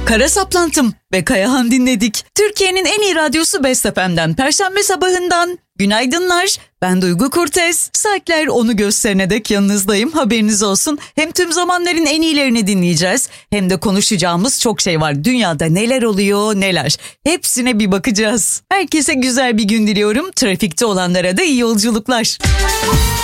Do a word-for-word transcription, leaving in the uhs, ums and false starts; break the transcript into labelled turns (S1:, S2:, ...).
S1: Kara Saplantım ve Kayahan dinledik. Türkiye'nin en iyi radyosu Best F M'den Perşembe sabahından. Günaydınlar, ben Duygu Kurtez. Saatler onu gösterene dek yanınızdayım, haberiniz olsun. Hem tüm zamanların en iyilerini dinleyeceğiz, hem de konuşacağımız çok şey var. Dünyada neler oluyor, neler. Hepsine bir bakacağız. Herkese güzel bir gün diliyorum. Trafikte olanlara da iyi yolculuklar.